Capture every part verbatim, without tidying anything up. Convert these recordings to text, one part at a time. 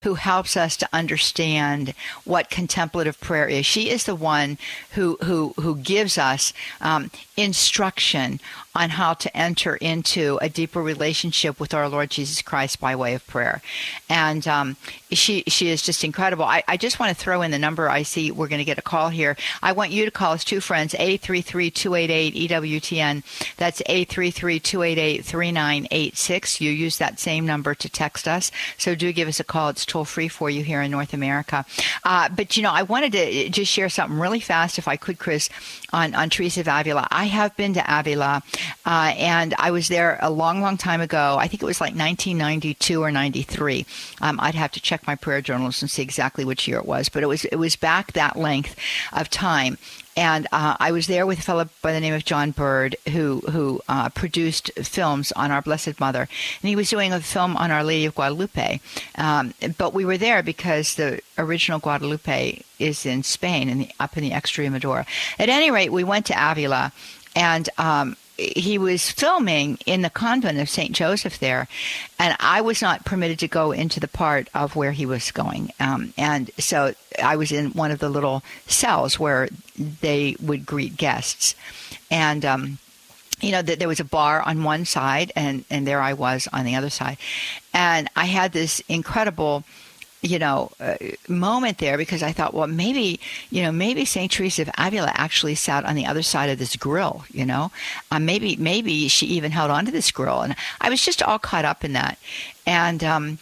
who helps us to understand what contemplative prayer is. She is the one who who who gives us um, instruction on how to enter into a deeper relationship with our Lord Jesus Christ by way of prayer. And um, she she is just incredible. I, I just want to throw in the number. I see we're going to get a call here. I want you to call us, two friends, eight three three, two eight eight, E W T N. That's eight three three, two eight eight, three nine eight six. You use that same number to text us. So do give us a call. It's toll free for you here in North America. Uh, but, you know, I wanted to just share something really fast, if I could, Chris, on, on Teresa of Avila. I have been to Avila, uh, and I was there a long, long time ago. I think it was like nineteen ninety-two or ninety-three. Um, I'd have to check my prayer journals and see exactly which year it was, but it was it was back that length of time. And uh, I was there with a fellow by the name of John Bird, who who uh, produced films on our Blessed Mother. And he was doing a film on Our Lady of Guadalupe. Um, but we were there because the original Guadalupe is in Spain, in the, up in the Extremadura. At any rate, we went to Avila, and um, he was filming in the convent of Saint Joseph there, and I was not permitted to go into the part of where he was going. Um, and so I was in one of the little cells where they would greet guests. And, um, you know, th- there was a bar on one side, and, and there I was on the other side. And I had this incredible you know, uh, moment there, because I thought, well, maybe, you know, maybe Saint Teresa of Avila actually sat on the other side of this grill, you know, uh, maybe, maybe she even held onto this grill. And I was just all caught up in that. And um,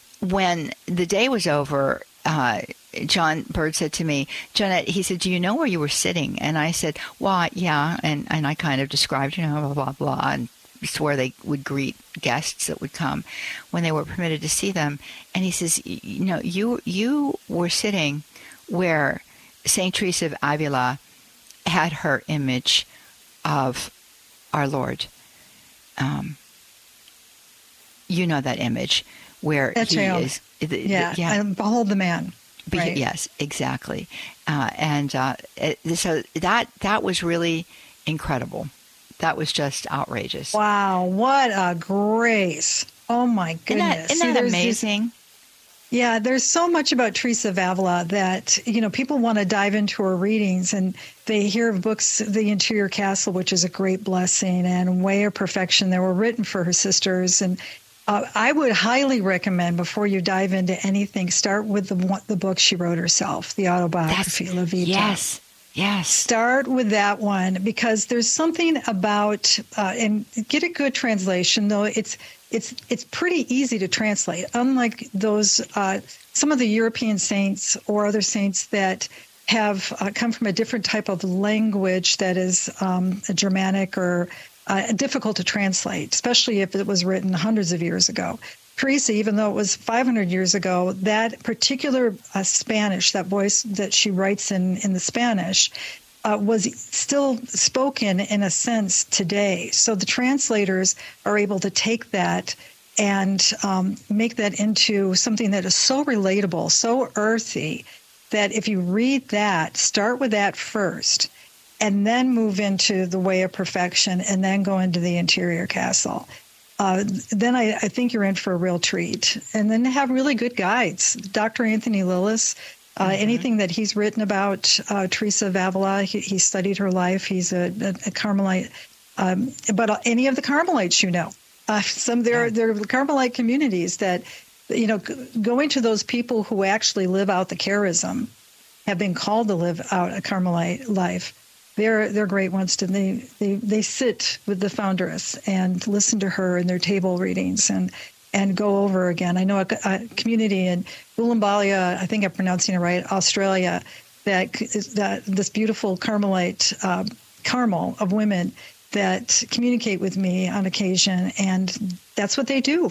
when the day was over, uh, John Bird said to me, Jeanette, he said, do you know where you were sitting? And I said, well, yeah. And, and I kind of described, you know, blah, blah, blah. And it's where they would greet guests that would come when they were permitted to see them. And he says, you know, you you were sitting where Saint Teresa of Avila had her image of our Lord. Um, you know that image where That's he real. is. The, yeah, the, yeah. and behold the man. Be- right. Yes, exactly. Uh, and uh, it, so that that was really incredible. That was just outrageous. Wow, what a grace. Oh, my goodness. Isn't that, isn't that amazing? This, yeah, there's so much about Teresa of Avila that, you know, people want to dive into her readings, and they hear of books, The Interior Castle, which is a great blessing, and Way of Perfection that were written for her sisters. And uh, I would highly recommend, before you dive into anything, start with the the book she wrote herself, the autobiography, That's, La Vita. Yes. Yes. Start with that one, because there's something about, uh, and get a good translation, though it's it's it's pretty easy to translate. Unlike those, uh, some of the European saints or other saints that have uh, come from a different type of language that is um, Germanic or uh, difficult to translate, especially if it was written hundreds of years ago. Teresa, even though it was five hundred years ago, that particular uh, Spanish, that voice that she writes in, in the Spanish, uh, was still spoken in a sense today. So the translators are able to take that and um, make that into something that is so relatable, so earthy, that if you read that, start with that first, and then move into the Way of Perfection, and then go into the Interior Castle. Uh, then I, I think you're in for a real treat. And then have really good guides. Doctor Anthony Lillis, uh, mm-hmm. anything that he's written about uh, Teresa of Avila, he, he studied her life. He's a, a, a Carmelite. Um, but any of the Carmelites, you know, uh, some there, yeah. there are Carmelite communities that, you know, going to those people who actually live out the charism, have been called to live out a Carmelite life. They're they're great ones. To they, they they sit with the foundress and listen to her in their table readings and and go over again. I know a, a community in Wollombalia, I think I'm pronouncing it right, Australia, that that this beautiful Carmelite uh, Carmel of women that communicate with me on occasion, and that's what they do.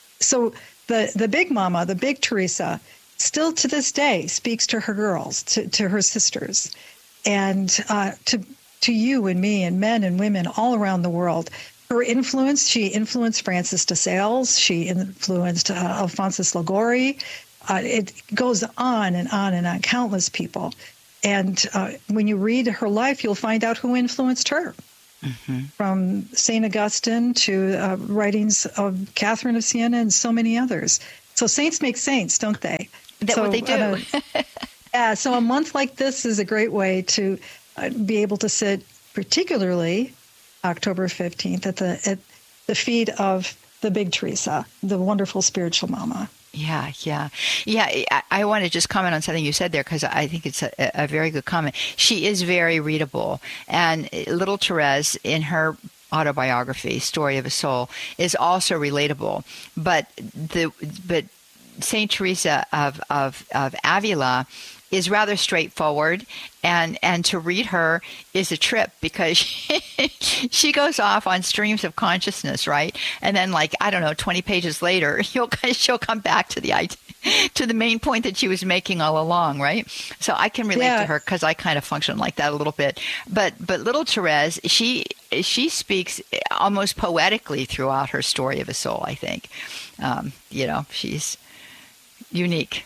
So the the big mama, the big Teresa, still to this day speaks to her girls, to, to her sisters. And uh, to to you and me and men and women all around the world. Her influence, she influenced Francis de Sales. She influenced uh, Alphonsus Liguori. Uh, it goes on and on and on, countless people. And uh, when you read her life, you'll find out who influenced her. Mm-hmm. From Saint Augustine to uh, writings of Catherine of Siena and so many others. So saints make saints, don't they? That's so, what they do. Uh, yeah, so a month like this is a great way to uh, be able to sit, particularly October fifteenth, at the at the feet of the big Teresa, the wonderful spiritual mama. Yeah, yeah. Yeah, I, I want to just comment on something you said there because I think it's a, a very good comment. She is very readable. And little Therese, in her autobiography, Story of a Soul, is also relatable. But the but Saint Teresa of, of, of Avila is rather straightforward, and, and to read her is a trip because she, she goes off on streams of consciousness, right? And then, like, I don't know, twenty pages later, you'll, she'll come back to the idea, to the main point that she was making all along, right? So I can relate yeah. to her because I kind of function like that a little bit. But but little Therese, she she speaks almost poetically throughout her Story of a Soul, I think. Um, you know, she's unique.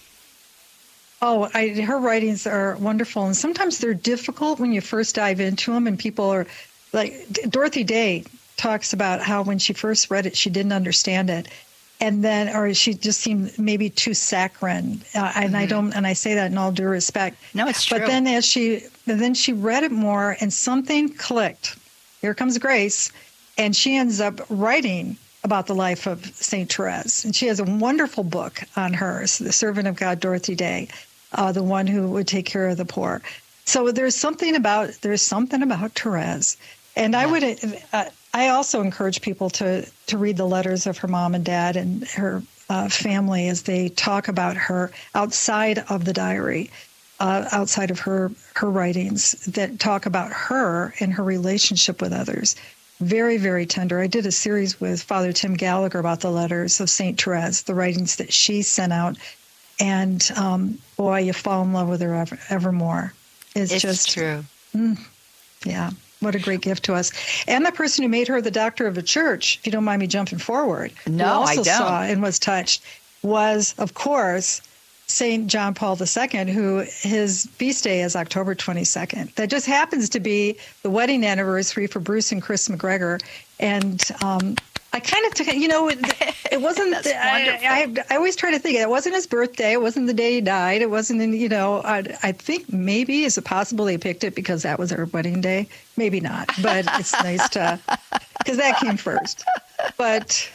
Oh, I, her writings are wonderful, and sometimes they're difficult when you first dive into them, and people are like, Dorothy Day talks about how when she first read it, she didn't understand it, and then, or she just seemed maybe too saccharine, uh, and mm-hmm. I don't, and I say that in all due respect. No, it's true. But then as she, then she read it more, and something clicked. Here comes Grace, and she ends up writing about the life of Saint Therese, and she has a wonderful book on her, The Servant of God, Dorothy Day. Uh, the one who would take care of the poor. So there's something about there's something about Therese, and yeah. I would uh, I also encourage people to to read the letters of her mom and dad and her uh, family as they talk about her outside of the diary, uh, outside of her her writings that talk about her and her relationship with others. Very, very tender. I did a series with Father Tim Gallagher about the letters of Saint Therese, the writings that she sent out. And um, boy, you fall in love with her ever, evermore. It's, it's just true. Mm, yeah, what a great gift to us. And the person who made her the doctor of the church, if you don't mind me jumping forward, no, who also I don't. saw and was touched, was, of course, Saint John Paul the Second, who his feast day is October twenty-second. That just happens to be the wedding anniversary for Bruce and Chris McGregor. And um, I kind of took it, you know, it, it wasn't, That's I, I, I always try to think, it wasn't his birthday, it wasn't the day he died, it wasn't, in, you know, I, I think maybe, is it possible they picked it because that was her wedding day? Maybe not, but it's nice to, because that came first. But,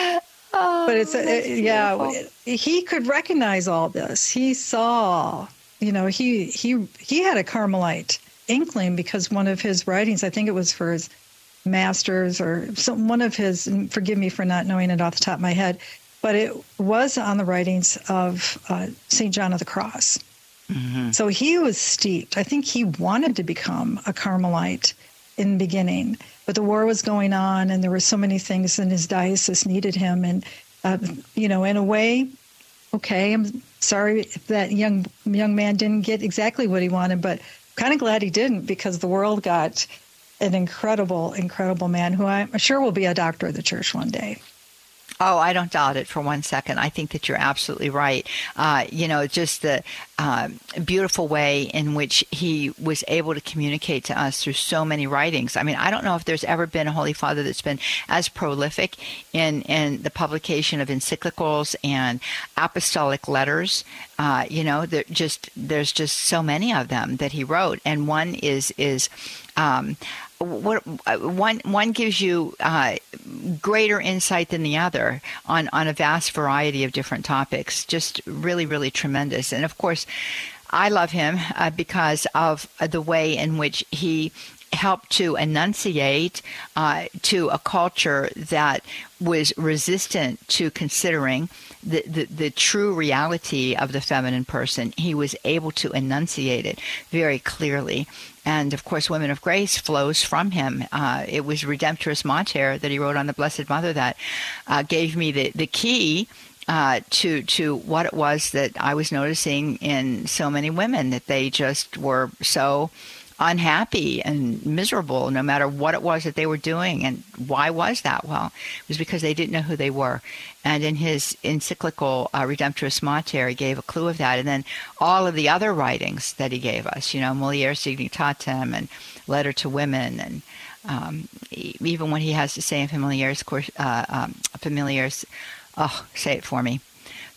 oh, but it's, it, yeah, he could recognize all this. He saw, you know, he, he, he had a Carmelite inkling because one of his writings, I think it was for his masters or some, one of his, and forgive me for not knowing it off the top of my head, but it was on the writings of uh, Saint John of the Cross. Mm-hmm. So he was steeped. I think he wanted to become a Carmelite in the beginning, but the war was going on and there were so many things and his diocese needed him. And, uh, you know, in a way, okay, I'm sorry if that young, young man didn't get exactly what he wanted, but kind of glad he didn't because the world got an incredible, incredible man who I'm sure will be a doctor of the church one day. Oh, I don't doubt it for one second. I think that you're absolutely right. Uh, you know, just the uh, beautiful way in which he was able to communicate to us through so many writings. I mean, I don't know if there's ever been a Holy Father that's been as prolific in, in the publication of encyclicals and apostolic letters. Uh, you know, there just there's just so many of them that he wrote, and one is is. Um, What one one gives you uh, greater insight than the other on, on a vast variety of different topics. Just really, really tremendous. And of course, I love him uh, because of the way in which he helped to enunciate uh, to a culture that was resistant to considering the, the, the true reality of the feminine person. He was able to enunciate it very clearly. And, of course, Women of Grace flows from him. Uh, it was Redemptoris Mater that he wrote on the Blessed Mother that uh, gave me the, the key uh, to to what it was that I was noticing in so many women, that they just were so unhappy and miserable no matter what it was that they were doing. And why was that? Well, it was because they didn't know who they were. And in his encyclical uh, Redemptoris Mater, he gave a clue of that. And then all of the other writings that he gave us, you know, Mulieris Dignitatem and Letter to Women, and um, even what he has to say in Familiaris, uh, um, Familiaris, oh, say it for me.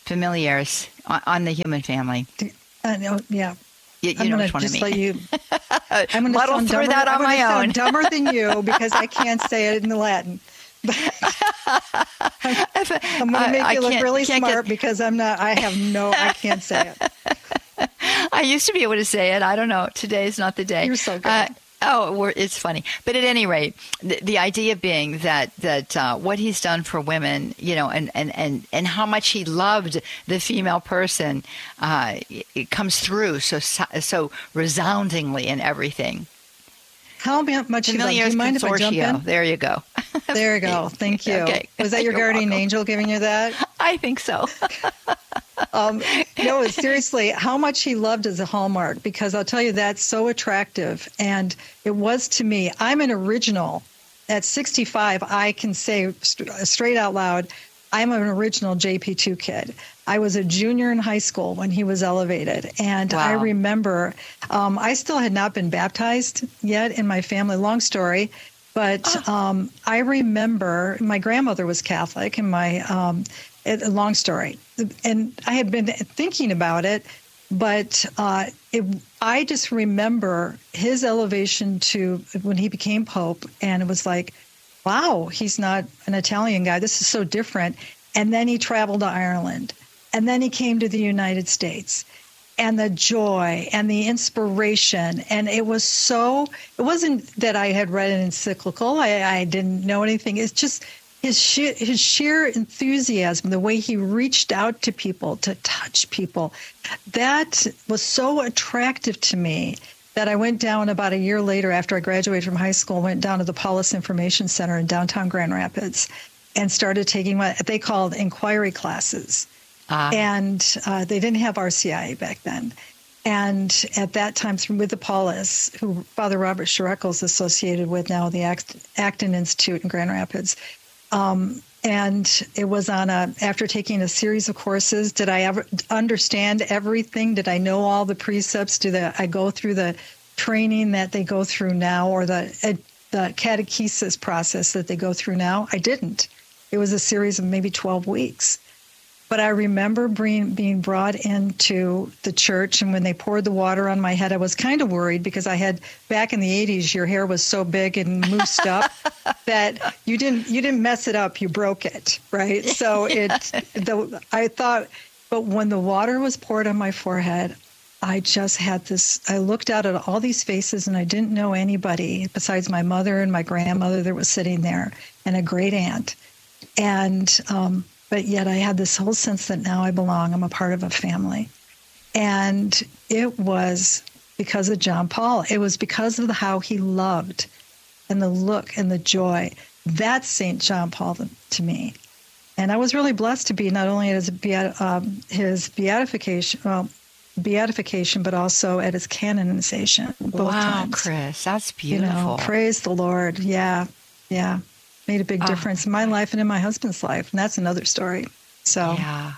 familiaris on, on the human family. I know, yeah. You, you I'm know going which to one I just mean. let you. I'm going to Muddle sound through dumber, that on I'm my gonna own. sound dumber than you because I can't say it in the Latin. I'm, I'm going to make I, you I look really can't smart get... because I'm not. I have no. I can't say it. I used to be able to say it. I don't know. Today is not the day. You're so good. Uh, Oh, we're, it's funny. But at any rate, the, the idea being that that uh, what he's done for women, you know, and, and, and, and how much he loved the female person, uh, it, it comes through so so resoundingly in everything. How much you love? Do Familiaris you mind if I jump in? consortio. There you go. There you go. Thank you. Okay. Was that your You're guardian welcome. angel giving you that? I think so. Um, no, seriously, how much he loved is a hallmark, because I'll tell you, that's so attractive. And it was to me. I'm an original. At sixty-five, I can say st- straight out loud, I'm an original J P two kid. I was a junior in high school when he was elevated. And Wow. I remember um, I still had not been baptized yet in my family. Long story. But Oh. um, I remember my grandmother was Catholic, and my um, it, a long story. And I had been thinking about it, but uh, it, I just remember his elevation to when he became Pope, and it was like, wow, he's not an Italian guy. This is so different. And then he traveled to Ireland, and then he came to the United States. And the joy and the inspiration. And it was so, it wasn't that I had read an encyclical. I, I didn't know anything. It's just his sheer, his sheer enthusiasm, the way he reached out to people, to touch people. That was so attractive to me that I went down about a year later after I graduated from high school, went down to the Paulus Information Center in downtown Grand Rapids and started taking what they called inquiry classes. Uh, And uh, they didn't have R C I A back then. And at that time, with the Paulus, who Father Robert Schurekel is associated with now, the Act- Acton Institute in Grand Rapids. Um, and it was on a, after taking a series of courses, did I ever understand everything? Did I know all the precepts? Did I go through the training that they go through now, or the, uh, the catechesis process that they go through now? I didn't. It was a series of maybe twelve weeks. But I remember being, being brought into the church, and when they poured the water on my head, I was kind of worried because I had, back in the eighties, your hair was so big and moosed up that you didn't you didn't mess it up, you broke it, right? So it, the, I thought, but when the water was poured on my forehead, I just had this, I looked out at all these faces, and I didn't know anybody besides my mother and my grandmother that was sitting there, and a great aunt. And, um, But yet I had this whole sense that now I belong. I'm a part of a family. And it was because of John Paul. It was because of the, how he loved, and the look and the joy. That's Saint John Paul to me. And I was really blessed to be not only at his, beat, um, his beatification, well, beatification, but also at his canonization. Both wow, times. Chris, that's beautiful. You know, praise the Lord. Yeah, yeah. Made a big Oh, difference in my life and in my husband's life. And that's another story. So, yeah.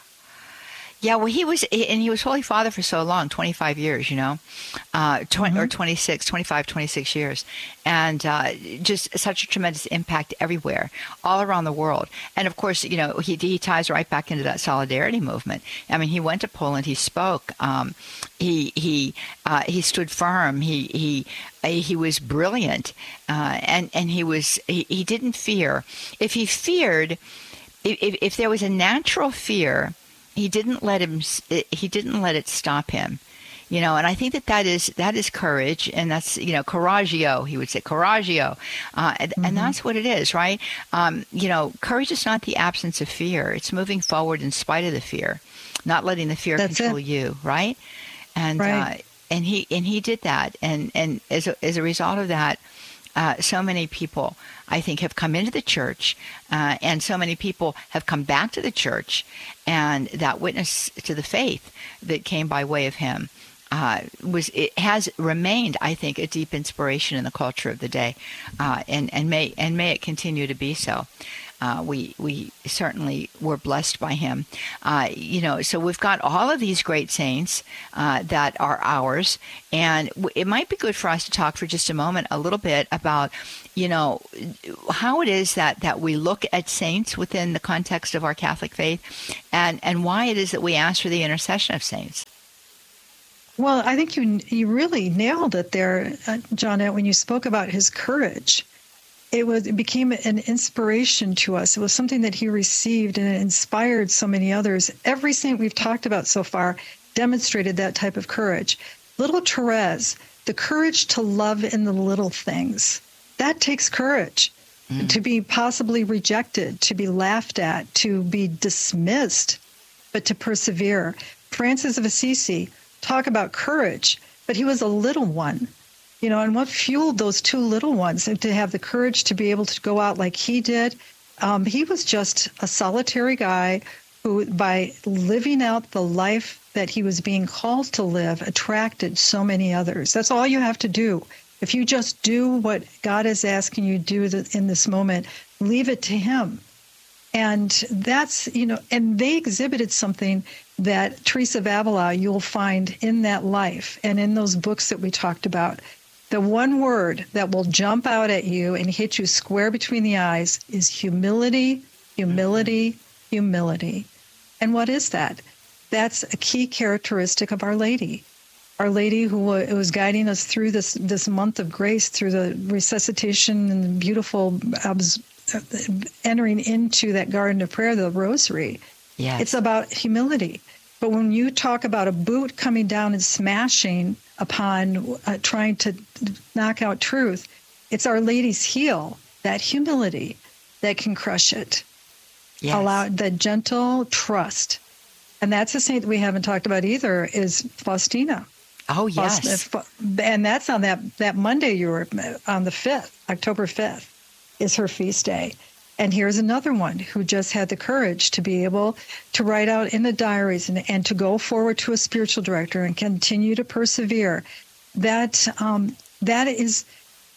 Yeah, well, he was, and he was Holy Father for so long, twenty-five years, you know, uh, twenty, mm-hmm. or twenty-six, twenty-five, twenty-six years. And uh, just such a tremendous impact everywhere, all around the world. And of course, you know, he, he ties right back into that solidarity movement. I mean, he went to Poland, he spoke, um, he he uh, he stood firm, he he he was brilliant, uh, and, and he was, he, he didn't fear. If he feared, if, if there was a natural fear, He didn't let him. He didn't let it stop him, you know. And I think that that is that is courage, and that's, you know, coraggio. He would say coraggio, uh, and, mm-hmm. and that's what it is, right? Um, you know, courage is not the absence of fear; it's moving forward in spite of the fear, not letting the fear that's control it. you, right? And right. Uh, and he and he did that, and and as a, as a result of that. Uh, so many people, I think, have come into the church, uh, and so many people have come back to the church, and that witness to the faith that came by way of him uh, was it has remained, I think, a deep inspiration in the culture of the day, uh, and and may and may it continue to be so. uh, we we certainly were blessed by him. Uh, you know, so we've got all of these great saints uh, that are ours, and it might be good for us to talk for just a moment a little bit about, you know, how it is that, that we look at saints within the context of our Catholic faith, and, and why it is that we ask for the intercession of saints. Well, I think you you really nailed it there, uh, Johnette, when you spoke about his courage. It was it became an inspiration to us. It was something that he received, and it inspired so many others. Every saint we've talked about so far demonstrated that type of courage. Little Therese, the courage to love in the little things. That takes courage. Mm. To be possibly rejected, to be laughed at, to be dismissed, but to persevere. Francis of Assisi, talk about courage, but he was a little one, you know, and what fueled those two little ones to have the courage to be able to go out like he did? Um, he was just a solitary guy who, by living out the life that he was being called to live, attracted so many others. That's all you have to do. If you just do what God is asking you to do in this moment, leave it to him. And that's, you know, and they exhibited something that Teresa of Avila you'll find in that life and in those books that we talked about. The one word that will jump out at you and hit you square between the eyes is humility, humility, humility. And what is that? That's a key characteristic of Our Lady. Our Lady, who was guiding us through this, this month of grace, through the resuscitation and the beautiful entering into that garden of prayer, the rosary. Yes. It's about humility. But when you talk about a boot coming down and smashing upon uh, trying to knock out truth, it's Our Lady's heel, that humility, that can crush it. Yes. Allow the gentle trust. And that's a saint that we haven't talked about either, is Faustina. Oh, yes. And that's on that, that Monday you were on the fifth, October fifth. Is her feast day. And here's another one who just had the courage to be able to write out in the diaries and, and to go forward to a spiritual director and continue to persevere. That um, that is,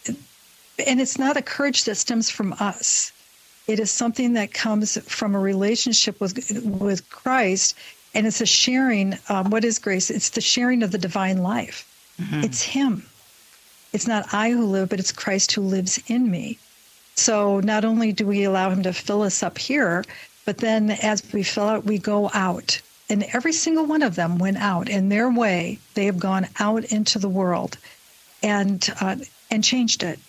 and it's not a courage that stems from us. It is something that comes from a relationship with with Christ, and it's a sharing. Um, what is grace? It's the sharing of the divine life. Mm-hmm. It's Him. It's not I who live, but it's Christ who lives in me. So not only do we allow him to fill us up here, but then as we fill out, we go out. And every single one of them went out in their way. They have gone out into the world and uh, and changed it.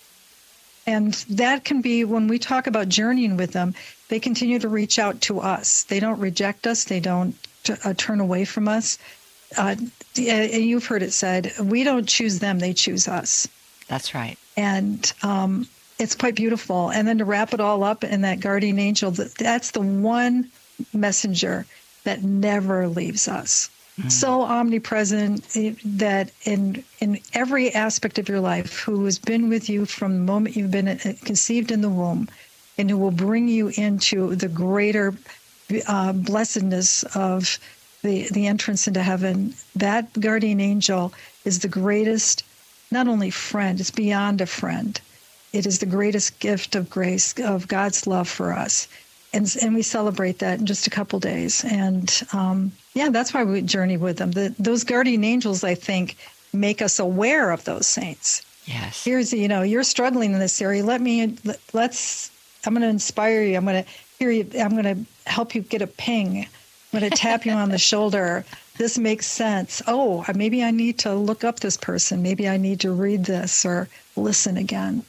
And that can be, when we talk about journeying with them, they continue to reach out to us. They don't reject us. They don't t- uh, turn away from us. Uh, you've heard it said, we don't choose them, they choose us. That's right. And um it's quite beautiful. And then to wrap it all up in that guardian angel, that's the one messenger that never leaves us. Mm-hmm. So omnipresent that in in every aspect of your life, who has been with you from the moment you've been conceived in the womb, and who will bring you into the greater uh, blessedness of the, the entrance into heaven. That guardian angel is the greatest, not only friend, it's beyond a friend. It is the greatest gift of grace, of God's love for us. And and we celebrate that in just a couple days. And, um, yeah, that's why we journey with them. The, those guardian angels, I think, make us aware of those saints. Yes. Here's, you know, you're struggling in this area. Let me, let's, I'm going to inspire you. I'm going to hear you. I'm going to help you get a ping. I'm going to tap you on the shoulder. This makes sense. Oh, maybe I need to look up this person. Maybe I need to read this or listen again.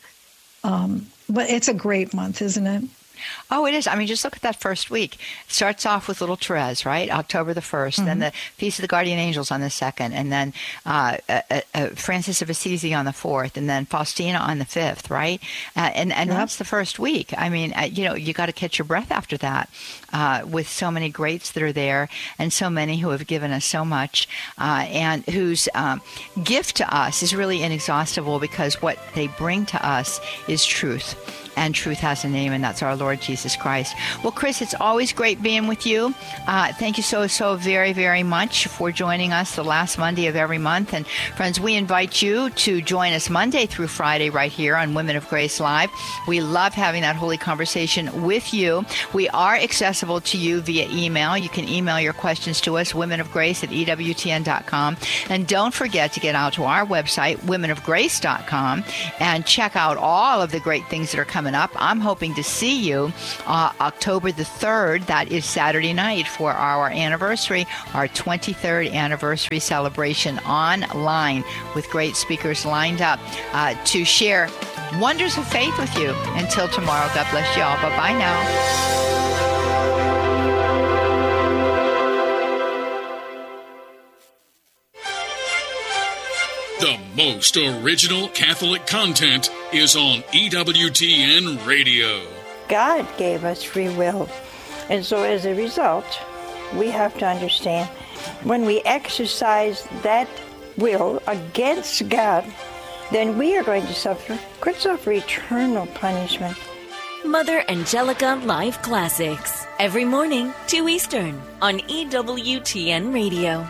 Um, but it's a great month, isn't it? Oh, it is. I mean, just look at that first week. It starts off with Little Therese, right? October the first. Mm-hmm. Then the Feast of the Guardian Angels on the second. And then uh, uh, uh, Francis of Assisi on the fourth. And then Faustina on the fifth, right? Uh, and and yep. That's the first week. I mean, uh, you know, you got to catch your breath after that uh, with so many greats that are there and so many who have given us so much uh, and whose um, gift to us is really inexhaustible, because what they bring to us is truth. and truth has a name, and that's our Lord Jesus Christ. Well, Chris, it's always great being with you. Uh, thank you so, so very, very much for joining us the last Monday of every month. And friends, we invite you to join us Monday through Friday right here on Women of Grace Live. We love having that holy conversation with you. We are accessible to you via email. You can email your questions to us, women of grace at E W T N dot com. And don't forget to get out to our website, women of grace dot com, and check out all of the great things that are coming up. I'm hoping to see you uh, October the third. That is Saturday night for our anniversary, our twenty-third anniversary celebration online with great speakers lined up uh, to share wonders of faith with you. Until tomorrow, God bless you all. Bye-bye now. The most original Catholic content is on E W T N Radio. God gave us free will, and so as a result, we have to understand when we exercise that will against God, then we are going to suffer, could suffer eternal punishment. Mother Angelica Live Classics, every morning, two Eastern, on E W T N Radio.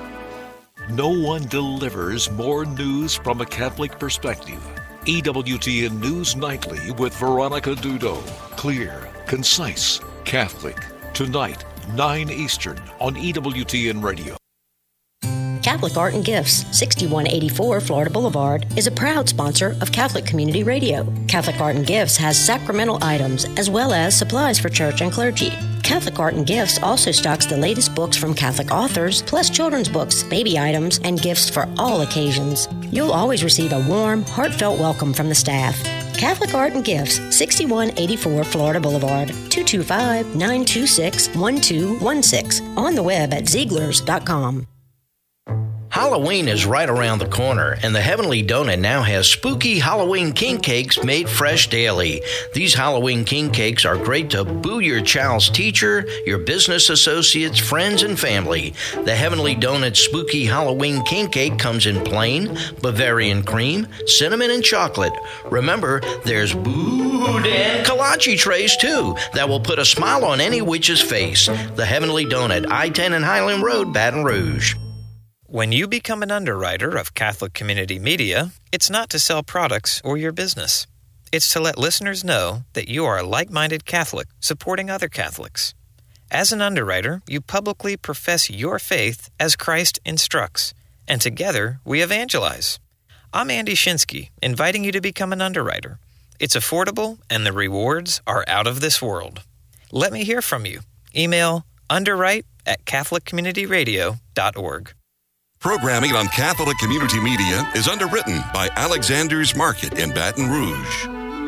No one delivers more news from a Catholic perspective. E W T N News Nightly with Veronica Dudo. Clear, concise, Catholic. Tonight, nine Eastern on E W T N Radio. Catholic Art and Gifts, sixty-one eighty-four Florida Boulevard, is a proud sponsor of Catholic Community Radio. Catholic Art and Gifts has sacramental items as well as supplies for church and clergy. Catholic Art and Gifts also stocks the latest books from Catholic authors, plus children's books, baby items, and gifts for all occasions. You'll always receive a warm, heartfelt welcome from the staff. Catholic Art and Gifts, sixty-one eighty-four Florida Boulevard, two two five, nine two six, one two one six. On the web at Zieglers dot com. Halloween is right around the corner, and the Heavenly Donut now has spooky Halloween king cakes made fresh daily. These Halloween king cakes are great to boo your child's teacher, your business associates, friends, and family. The Heavenly Donut spooky Halloween king cake comes in plain, Bavarian cream, cinnamon, and chocolate. Remember, there's boudin kolache trays, too, that will put a smile on any witch's face. The Heavenly Donut, I ten and Highland Road, Baton Rouge. When you become an underwriter of Catholic Community Media, it's not to sell products or your business. It's to let listeners know that you are a like-minded Catholic supporting other Catholics. As an underwriter, you publicly profess your faith as Christ instructs, and together we evangelize. I'm Andy Shinsky, inviting you to become an underwriter. It's affordable, and the rewards are out of this world. Let me hear from you. Email underwrite at catholic community radio dot org. Programming on Catholic Community Media is underwritten by Alexander's Market in Baton Rouge.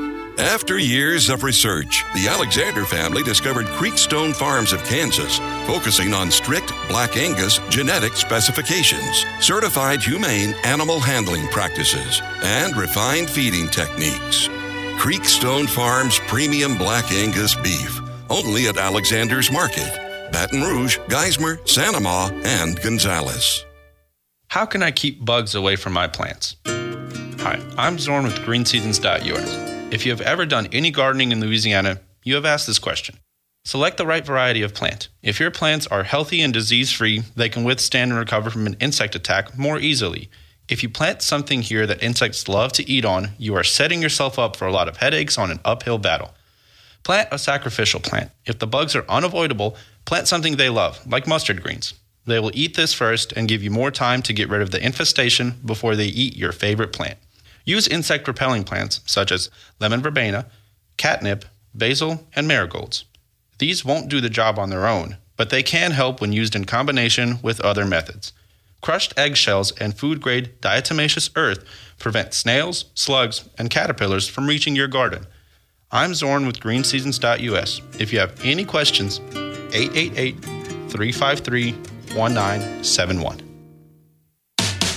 After years of research, the Alexander family discovered Creekstone Farms of Kansas, focusing on strict Black Angus genetic specifications, certified humane animal handling practices, and refined feeding techniques. Creekstone Farms Premium Black Angus Beef, only at Alexander's Market, Baton Rouge, Geismar, Santa Ma, and Gonzales. How can I keep bugs away from my plants? Hi, I'm Zorn with green seasons dot U S. If you have ever done any gardening in Louisiana, you have asked this question. Select the right variety of plant. If your plants are healthy and disease-free, they can withstand and recover from an insect attack more easily. If you plant something here that insects love to eat on, you are setting yourself up for a lot of headaches on an uphill battle. Plant a sacrificial plant. If the bugs are unavoidable, plant something they love, like mustard greens. They will eat this first and give you more time to get rid of the infestation before they eat your favorite plant. Use insect-repelling plants such as lemon verbena, catnip, basil, and marigolds. These won't do the job on their own, but they can help when used in combination with other methods. Crushed eggshells and food-grade diatomaceous earth prevent snails, slugs, and caterpillars from reaching your garden. I'm Zorn with green seasons dot U S. If you have any questions, eight eight eight, three five three, one nine seven one.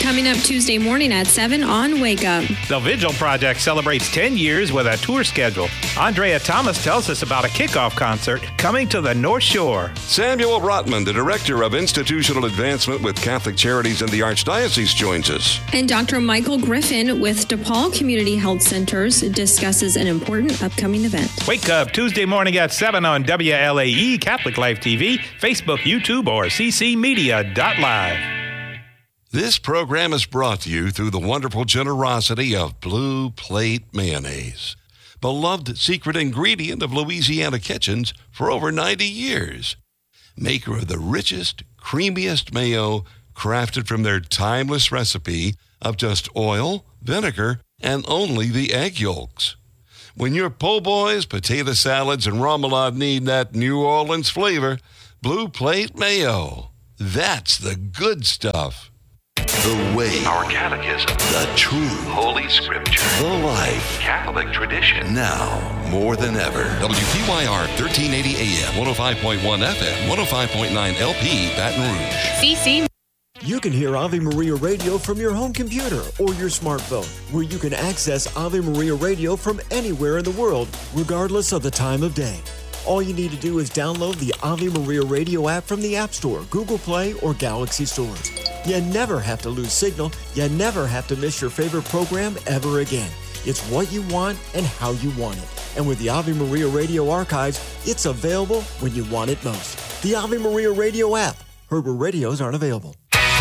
coming up Tuesday morning at seven on Wake Up. The Vigil Project celebrates ten years with a tour schedule. Andrea Thomas tells us about a kickoff concert coming to the North Shore. Samuel Rotman, the Director of Institutional Advancement with Catholic Charities in the Archdiocese, joins us. And Doctor Michael Griffin with DePaul Community Health Centers discusses an important upcoming event. Wake Up Tuesday morning at seven on W L A E, Catholic Life T V, Facebook, YouTube, or c c media dot live. This program is brought to you through the wonderful generosity of Blue Plate Mayonnaise, beloved secret ingredient of Louisiana kitchens for over ninety years. Maker of the richest, creamiest mayo, crafted from their timeless recipe of just oil, vinegar, and only the egg yolks. When your po' boys, potato salads, and remoulade need that New Orleans flavor, Blue Plate Mayo. That's the good stuff. The way, our catechism, the truth, Holy Scripture, the life, Catholic tradition. Now, more than ever. W P Y R thirteen eighty A M, one oh five point one F M, one oh five point nine L P, Baton Rouge. C C. You can hear Ave Maria Radio from your home computer or your smartphone, where you can access Ave Maria Radio from anywhere in the world, regardless of the time of day. All you need to do is download the Ave Maria Radio app from the App Store, Google Play, or Galaxy stores. You never have to lose signal. You never have to miss your favorite program ever again. It's what you want and how you want it. And with the Ave Maria Radio archives, it's available when you want it most. The Ave Maria Radio app. Heard where radios aren't available.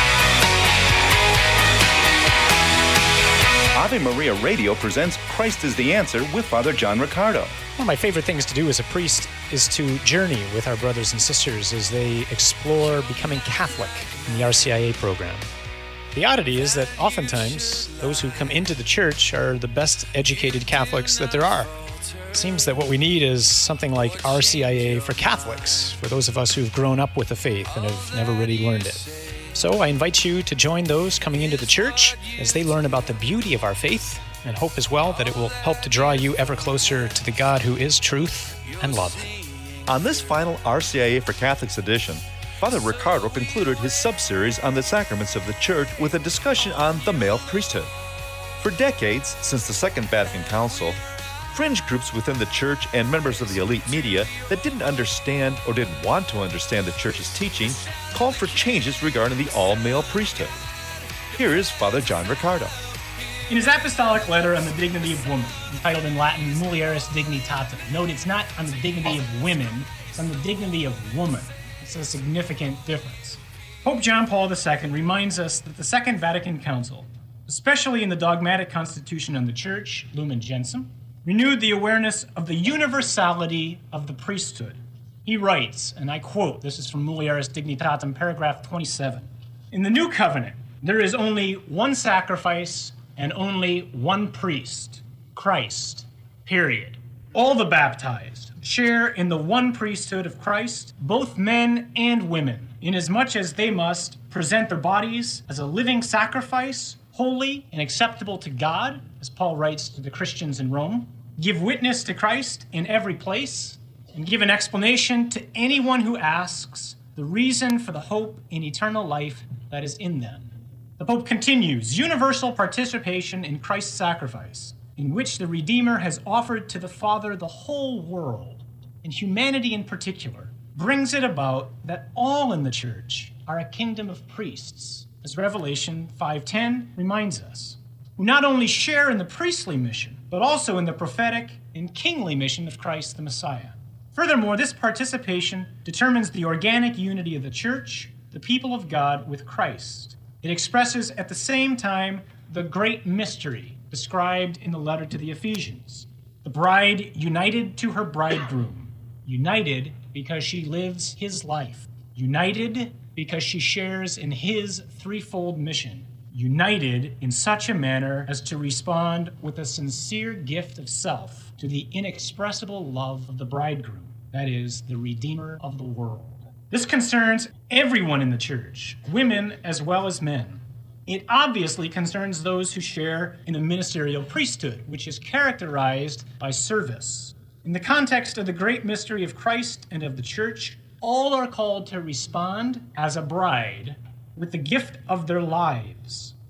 Ave Maria Radio presents Christ is the Answer with Father John Riccardo. One of my favorite things to do as a priest is to journey with our brothers and sisters as they explore becoming Catholic in the R C I A program. The oddity is that oftentimes those who come into the church are the best educated Catholics that there are. It seems that what we need is something like R C I A for Catholics, for those of us who've grown up with the faith and have never really learned it. So I invite you to join those coming into the church as they learn about the beauty of our faith, and hope as well that it will help to draw you ever closer to the God who is truth and love. On this final R C I A for Catholics edition, Father Riccardo concluded his sub-series on the sacraments of the Church with a discussion on the male priesthood. For decades, since the Second Vatican Council, fringe groups within the Church and members of the elite media that didn't understand or didn't want to understand the Church's teaching called for changes regarding the all-male priesthood. Here is Father John Riccardo. In his apostolic letter on the dignity of woman, entitled in Latin Mulieris Dignitatem, note it's not on the dignity of women, it's on the dignity of woman. It's a significant difference. Pope John Paul the Second reminds us that the Second Vatican Council, especially in the dogmatic constitution on the Church, Lumen Gentium, renewed the awareness of the universality of the priesthood. He writes, and I quote, this is from Mulieris Dignitatem, paragraph twenty-seven. In the new covenant, there is only one sacrifice and only one priest, Christ, period. All the baptized share in the one priesthood of Christ, both men and women, inasmuch as they must present their bodies as a living sacrifice, holy and acceptable to God, as Paul writes to the Christians in Rome, give witness to Christ in every place, and give an explanation to anyone who asks the reason for the hope in eternal life that is in them. The Pope continues, universal participation in Christ's sacrifice, in which the Redeemer has offered to the Father the whole world, and humanity in particular, brings it about that all in the Church are a kingdom of priests, as Revelation five ten reminds us, who not only share in the priestly mission, but also in the prophetic and kingly mission of Christ the Messiah. Furthermore, this participation determines the organic unity of the Church, the people of God, with Christ. It expresses at the same time the great mystery described in the letter to the Ephesians. The bride united to her bridegroom, united because she lives his life, united because she shares in his threefold mission, united in such a manner as to respond with a sincere gift of self to the inexpressible love of the bridegroom, that is, the Redeemer of the world. This concerns everyone in the Church, women as well as men. It obviously concerns those who share in the ministerial priesthood, which is characterized by service. In the context of the great mystery of Christ and of the Church, all are called to respond as a bride with the gift of their lives,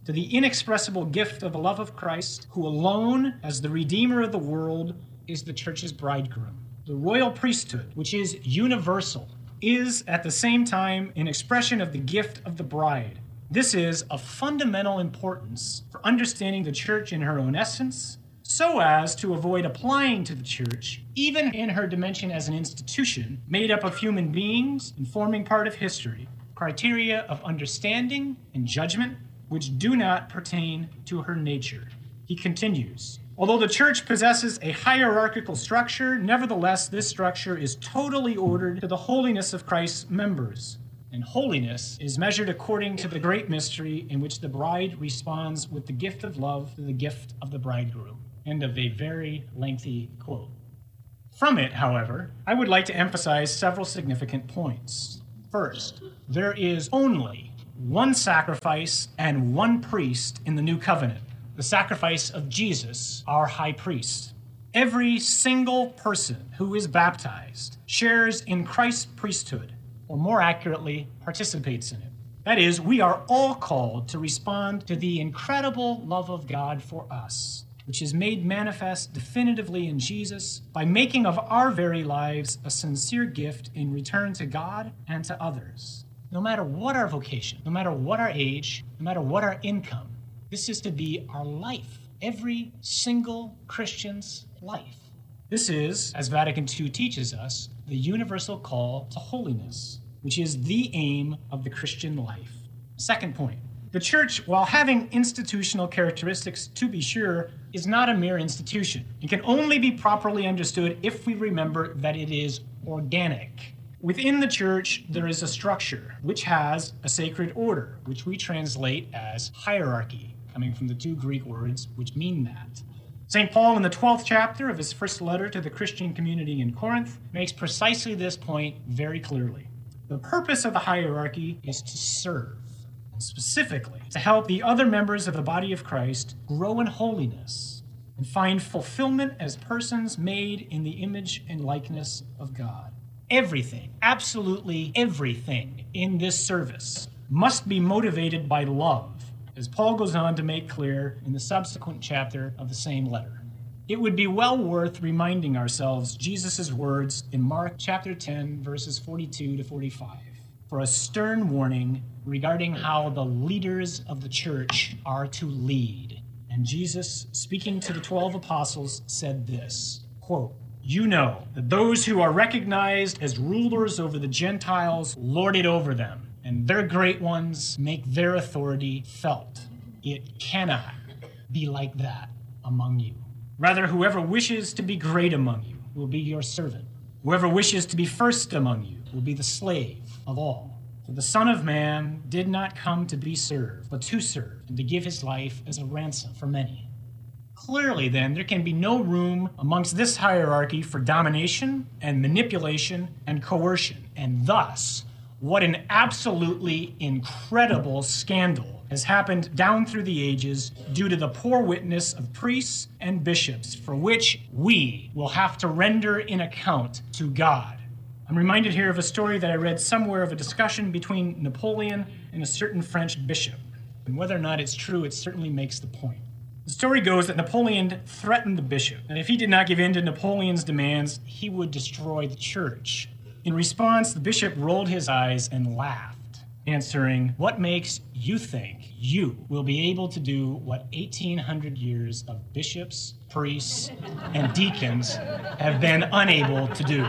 to the inexpressible gift of the love of Christ, who alone, as the Redeemer of the world, is the church's bridegroom. The royal priesthood, which is universal, is at the same time an expression of the gift of the bride. This is of fundamental importance for understanding the church in her own essence, so as to avoid applying to the church, even in her dimension as an institution made up of human beings and forming part of history, criteria of understanding and judgment which do not pertain to her nature. He continues, although the church possesses a hierarchical structure, nevertheless this structure is totally ordered to the holiness of Christ's members. And holiness is measured according to the great mystery in which the bride responds with the gift of love to the gift of the bridegroom. End of a very lengthy quote. From it, however, I would like to emphasize several significant points. First, there is only one sacrifice and one priest in the new covenant, the sacrifice of Jesus, our high priest. Every single person who is baptized shares in Christ's priesthood, or more accurately, participates in it. That is, we are all called to respond to the incredible love of God for us, which is made manifest definitively in Jesus by making of our very lives a sincere gift in return to God and to others. No matter what our vocation, no matter what our age, no matter what our income, this is to be our life, every single Christian's life. This is, as Vatican Two teaches us, the universal call to holiness, which is the aim of the Christian life. Second point, the church, while having institutional characteristics to be sure, is not a mere institution. It can only be properly understood if we remember that it is organic. Within the church, there is a structure which has a sacred order, which we translate as hierarchy, coming from the two Greek words which mean that. Saint Paul, in the twelfth chapter of his first letter to the Christian community in Corinth, makes precisely this point very clearly. The purpose of the hierarchy is to serve, specifically to help the other members of the body of Christ grow in holiness and find fulfillment as persons made in the image and likeness of God. Everything, absolutely everything in this service must be motivated by love, as Paul goes on to make clear in the subsequent chapter of the same letter. It would be well worth reminding ourselves Jesus' words in Mark chapter ten, verses forty-two to forty-five, for a stern warning regarding how the leaders of the church are to lead. And Jesus, speaking to the twelve apostles, said this, quote, "You know that those who are recognized as rulers over the Gentiles lord it over them, and their great ones make their authority felt. It cannot be like that among you. Rather, whoever wishes to be great among you will be your servant. Whoever wishes to be first among you will be the slave of all. For the Son of Man did not come to be served, but to serve, and to give his life as a ransom for many." Clearly, then, there can be no room amongst this hierarchy for domination and manipulation and coercion. And thus, what an absolutely incredible scandal has happened down through the ages due to the poor witness of priests and bishops, for which we will have to render an account to God. I'm reminded here of a story that I read somewhere of a discussion between Napoleon and a certain French bishop. And whether or not it's true, it certainly makes the point. The story goes that Napoleon threatened the bishop, and if he did not give in to Napoleon's demands, he would destroy the church. In response, the bishop rolled his eyes and laughed, answering, "What makes you think you will be able to do what eighteen hundred years of bishops, priests, and deacons have been unable to do?"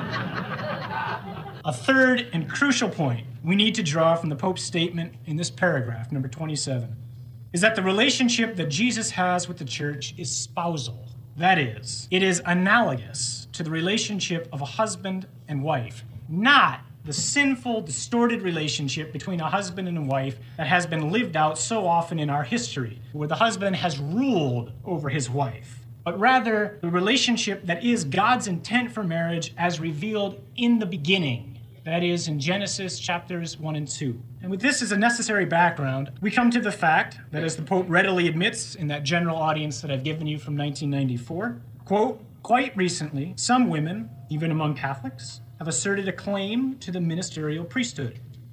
A third and crucial point we need to draw from the Pope's statement in this paragraph, number twenty-seven, is that the relationship that Jesus has with the church is spousal. That is, it is analogous to the relationship of a husband and wife, not the sinful, distorted relationship between a husband and a wife that has been lived out so often in our history, where the husband has ruled over his wife, but rather the relationship that is God's intent for marriage as revealed in the beginning. That is, in Genesis chapters one and two. And with this as a necessary background, we come to the fact that, as the Pope readily admits in that general audience that I've given you from nineteen ninety-four, quote, "Quite recently, some women, even among Catholics, have asserted a claim to the ministerial priesthood.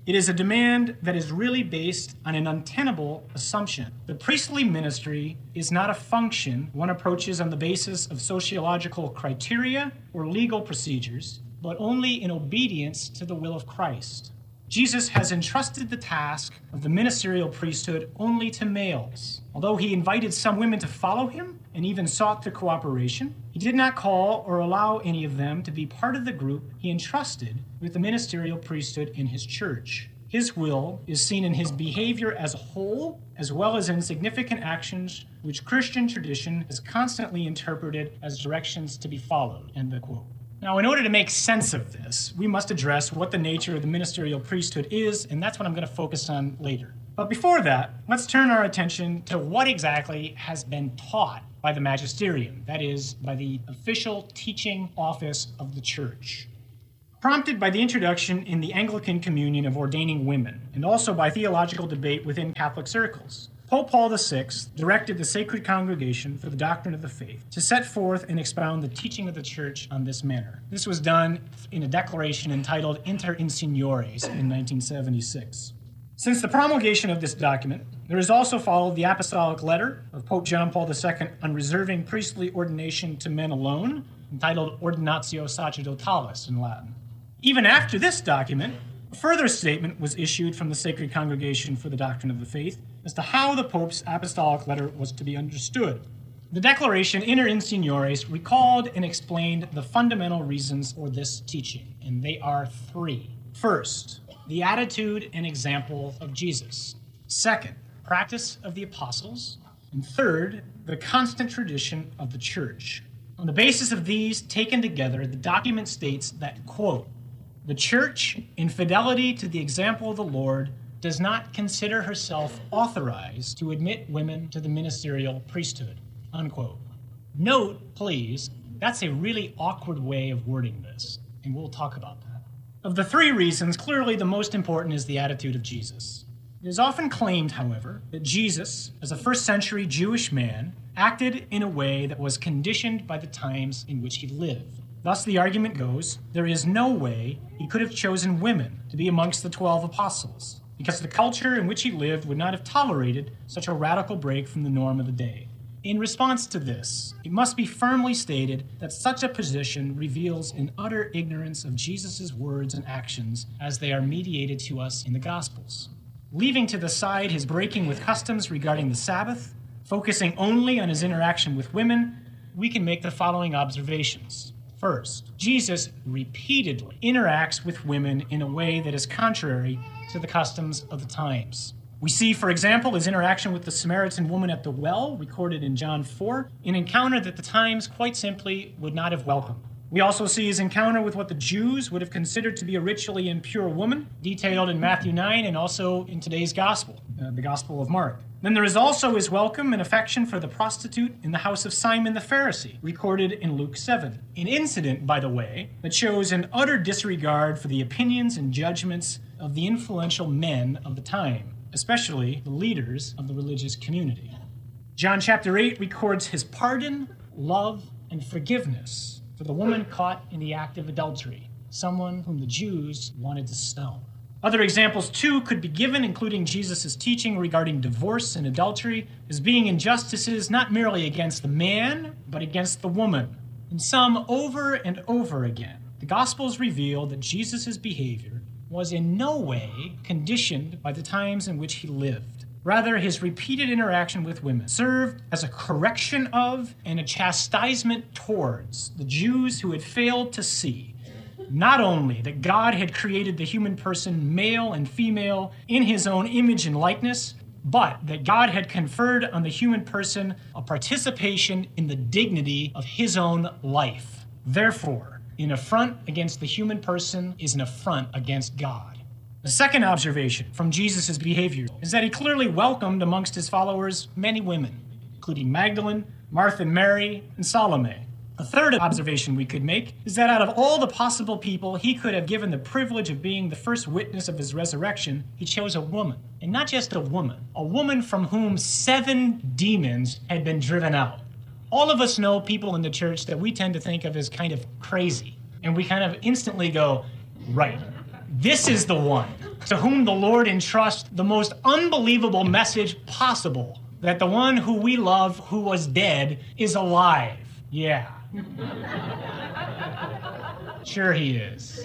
It is a demand that is really based on an untenable assumption. The priestly ministry is not a function one approaches on the basis of sociological criteria or legal procedures, but only in obedience to the will of Christ. Jesus has entrusted the task of the ministerial priesthood only to males. Although he invited some women to follow him and even sought their cooperation, he did not call or allow any of them to be part of the group he entrusted with the ministerial priesthood in his church. His will is seen in his behavior as a whole, as well as in significant actions which Christian tradition has constantly interpreted as directions to be followed. End of quote. Now, in order to make sense of this, we must address what the nature of the ministerial priesthood is, and that's what I'm going to focus on later. But before that, let's turn our attention to what exactly has been taught by the magisterium, that is, by the official teaching office of the church. Prompted by the introduction in the Anglican Communion of ordaining women, and also by theological debate within Catholic circles, Pope Paul the Sixth directed the Sacred Congregation for the Doctrine of the Faith to set forth and expound the teaching of the Church on this manner. This was done in a declaration entitled Inter Insignores in nineteen seventy-six. Since the promulgation of this document, there has also followed the apostolic letter of Pope John Paul the Second on reserving priestly ordination to men alone, entitled Ordinatio Sacerdotalis in Latin. Even after this document, a further statement was issued from the Sacred Congregation for the Doctrine of the Faith as to how the Pope's apostolic letter was to be understood. The declaration Inter Insignores recalled and explained the fundamental reasons for this teaching, and they are three. First, the attitude and example of Jesus. Second, practice of the apostles. And third, the constant tradition of the church. On the basis of these taken together, the document states that, quote, the church, in fidelity to the example of the Lord, does not consider herself authorized to admit women to the ministerial priesthood, unquote. Note, please, that's a really awkward way of wording this, and we'll talk about that. Of the three reasons, clearly the most important is the attitude of Jesus. It is often claimed, however, that Jesus, as a first century Jewish man, acted in a way that was conditioned by the times in which he lived. Thus, the argument goes, there is no way he could have chosen women to be amongst the twelve apostles, because the culture in which he lived would not have tolerated such a radical break from the norm of the day. In response to this, it must be firmly stated that such a position reveals an utter ignorance of Jesus' words and actions as they are mediated to us in the Gospels. Leaving to the side his breaking with customs regarding the Sabbath, focusing only on his interaction with women, we can make the following observations. First, Jesus repeatedly interacts with women in a way that is contrary to the customs of the times. We see, for example, his interaction with the Samaritan woman at the well, recorded in John four, an encounter that the times quite simply would not have welcomed. We also see his encounter with what the Jews would have considered to be a ritually impure woman, detailed in Matthew nine and also in today's Gospel, uh, the Gospel of Mark. Then there is also his welcome and affection for the prostitute in the house of Simon the Pharisee, recorded in Luke seven. An incident, by the way, that shows an utter disregard for the opinions and judgments of the influential men of the time, especially the leaders of the religious community. John chapter eight records his pardon, love, and forgiveness for the woman caught in the act of adultery, someone whom the Jews wanted to stone. Other examples, too, could be given, including Jesus' teaching regarding divorce and adultery as being injustices not merely against the man, but against the woman. And some over and over again, the Gospels reveal that Jesus' behavior was in no way conditioned by the times in which he lived. Rather, his repeated interaction with women served as a correction of and a chastisement towards the Jews who had failed to see not only that God had created the human person male and female in his own image and likeness, but that God had conferred on the human person a participation in the dignity of his own life. Therefore, an affront against the human person is an affront against God. The second observation from Jesus' behavior is that he clearly welcomed amongst his followers many women, including Magdalene, Martha and Mary, and Salome. A third observation we could make is that out of all the possible people he could have given the privilege of being the first witness of his resurrection, he chose a woman. And not just a woman, a woman from whom seven demons had been driven out. All of us know people in the church that we tend to think of as kind of crazy. And we kind of instantly go, right, This is the one to whom the Lord entrusts the most unbelievable message possible, that the one who we love, who was dead, is alive. Yeah. Sure he is.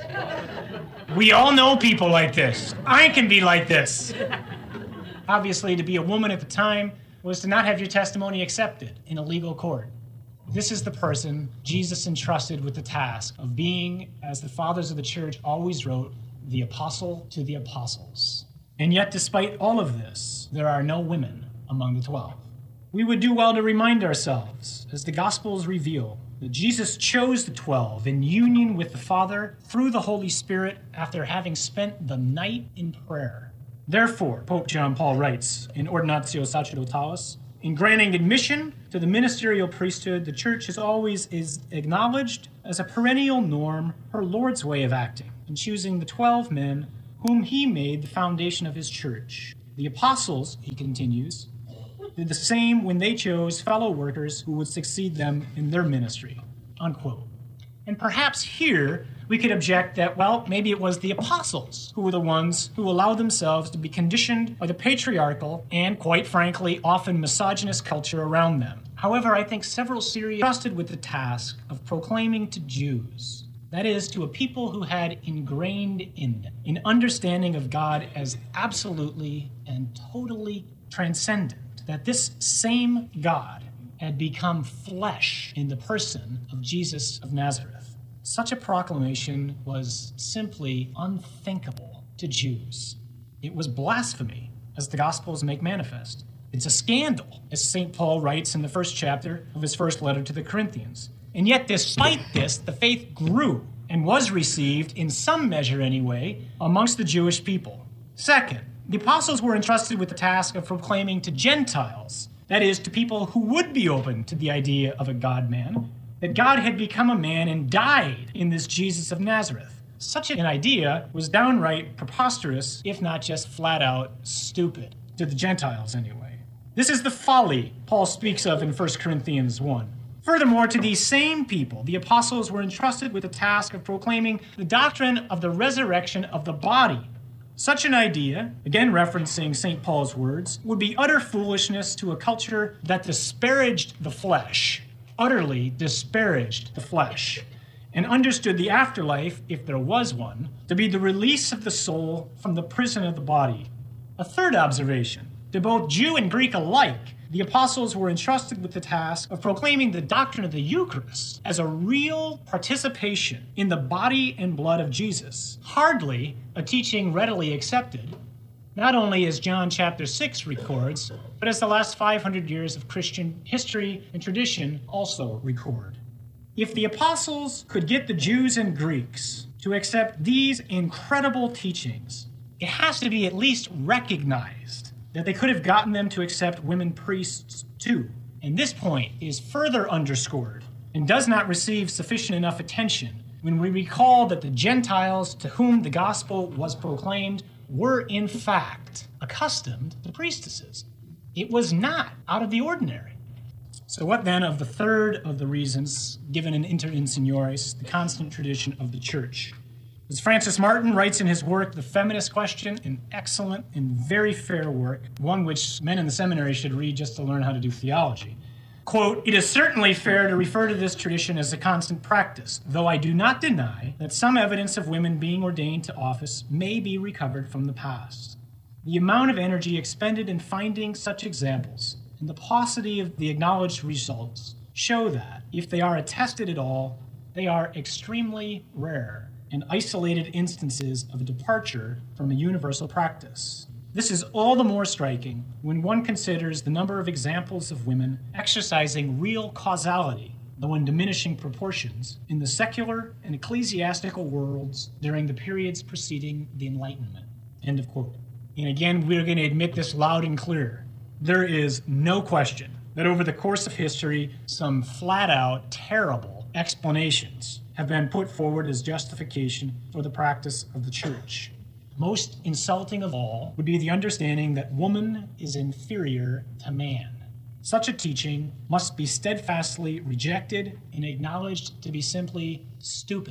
We all know people like this. I can be like this. Obviously, to be a woman at the time was to not have your testimony accepted in a legal court. This is the person Jesus entrusted with the task of being, as the fathers of the church always wrote, the apostle to the apostles. And yet, despite all of this, there are no women among the twelve. We would do well to remind ourselves, as the Gospels reveal, that Jesus chose the twelve in union with the Father through the Holy Spirit after having spent the night in prayer. Therefore, Pope John Paul writes in Ordinatio Sacerdotalis, in granting admission to the ministerial priesthood, the Church has always is acknowledged as a perennial norm her Lord's way of acting in choosing the twelve men whom he made the foundation of his Church. The apostles, he continues, did the same when they chose fellow workers who would succeed them in their ministry, unquote. And perhaps here we could object that, well, maybe it was the apostles who were the ones who allowed themselves to be conditioned by the patriarchal and, quite frankly, often misogynist culture around them. However, I think several Syrians trusted with the task of proclaiming to Jews, that is, to a people who had ingrained in them an understanding of God as absolutely and totally transcendent, that this same God had become flesh in the person of Jesus of Nazareth. Such a proclamation was simply unthinkable to Jews. It was blasphemy, as the Gospels make manifest. It's a scandal, as Saint Paul writes in the first chapter of his first letter to the Corinthians. And yet, despite this, the faith grew and was received, in some measure anyway, amongst the Jewish people. Second, the apostles were entrusted with the task of proclaiming to Gentiles, that is, to people who would be open to the idea of a God-man, that God had become a man and died in this Jesus of Nazareth. Such an idea was downright preposterous, if not just flat out stupid, to the Gentiles anyway. This is the folly Paul speaks of in First Corinthians one. Furthermore, to these same people, the apostles were entrusted with the task of proclaiming the doctrine of the resurrection of the body. Such an idea, again referencing Saint Paul's words, would be utter foolishness to a culture that disparaged the flesh, utterly disparaged the flesh, and understood the afterlife, if there was one, to be the release of the soul from the prison of the body. A third observation, to both Jew and Greek alike, the apostles were entrusted with the task of proclaiming the doctrine of the Eucharist as a real participation in the body and blood of Jesus, hardly a teaching readily accepted, not only as John chapter six records, but as the last five hundred years of Christian history and tradition also record. If the apostles could get the Jews and Greeks to accept these incredible teachings, it has to be at least recognized that they could have gotten them to accept women priests too. And this point is further underscored and does not receive sufficient enough attention when we recall that the Gentiles to whom the gospel was proclaimed were in fact accustomed to priestesses. It was not out of the ordinary. So what then of the third of the reasons given in Inter Insignores, the constant tradition of the Church? As Francis Martin writes in his work, The Feminist Question, an excellent and very fair work, one which men in the seminary should read just to learn how to do theology. Quote, it is certainly fair to refer to this tradition as a constant practice, though I do not deny that some evidence of women being ordained to office may be recovered from the past. The amount of energy expended in finding such examples and the paucity of the acknowledged results show that, if they are attested at all, they are extremely rare and isolated instances of a departure from a universal practice. This is all the more striking when one considers the number of examples of women exercising real causality, though in diminishing proportions, in the secular and ecclesiastical worlds during the periods preceding the Enlightenment. End of quote. And again, we're going to admit this loud and clear. There is no question that over the course of history, some flat-out terrible explanations have been put forward as justification for the practice of the Church. Most insulting of all would be the understanding that woman is inferior to man. Such a teaching must be steadfastly rejected and acknowledged to be simply stupid.